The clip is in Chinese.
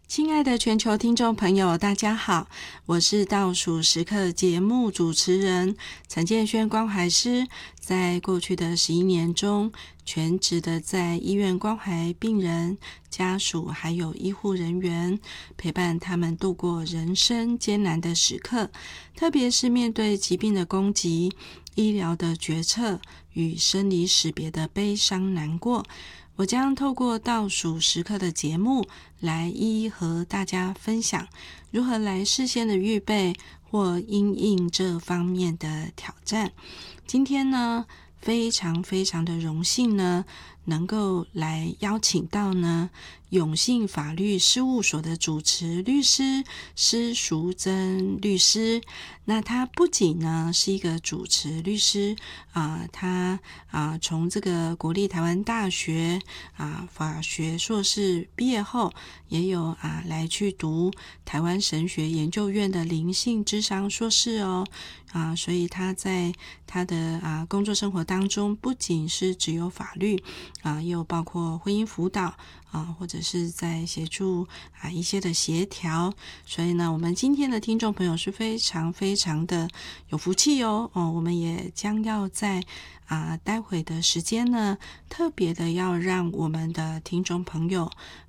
亲爱的全球听众朋友，大家好，我是倒数时刻节目主持人陈建轩关怀师。在过去的11年中，全职的在医院关怀病人、家属还有医护人员，陪伴他们度过人生艰难的时刻，特别是面对疾病的攻击、医疗的决策与生离死别的悲伤难过。我将透过倒数时刻的节目来一一和大家分享如何来事先的预备或因应这方面的挑战。今天呢，非常的荣幸呢，能够来邀请到呢永信法律事务所的主持律师施淑珍律师。那他不仅呢是一个主持律师他从这个国立台湾大学法学硕士毕业后，也有来去读台湾神学研究院的灵性諮商硕士哦。所以他在他的工作生活当中，不仅是只有法律也有包括婚姻辅导或者是在协助一些的协调。所以呢，我们今天的听众朋友是非常的有福气哦。我们也将要在待会的时间呢，特别的要让我们的听众朋友